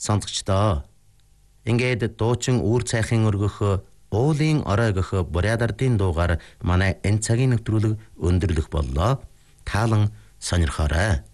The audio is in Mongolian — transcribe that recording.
Сонсогчдоо. Ингээд дуучин үүр цайхын өргөх уулын орой гэх Бурятардын дуугаар манай энэ цагийн нэвтрүүлэг өндөрлөх боллоо. Таалан сонирхоорой.